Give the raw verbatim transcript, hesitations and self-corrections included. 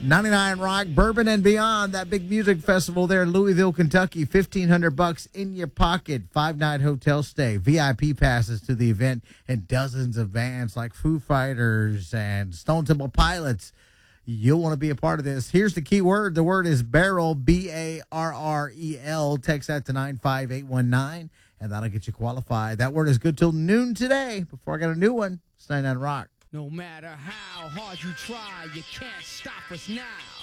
ninety-nine Rock, Bourbon and Beyond, that big music festival there in Louisville, Kentucky. fifteen hundred bucks in your pocket, five-night hotel stay, V I P passes to the event, and dozens of bands like Foo Fighters and Stone Temple Pilots. You'll want to be a part of this. Here's the key word. The word is barrel, B A R R E L. Text that to nine five eight one nine, and that'll get you qualified. That word is good till noon today. Before I got a new one, it's ninety-nine Rock. No matter how hard you try, you can't stop us now.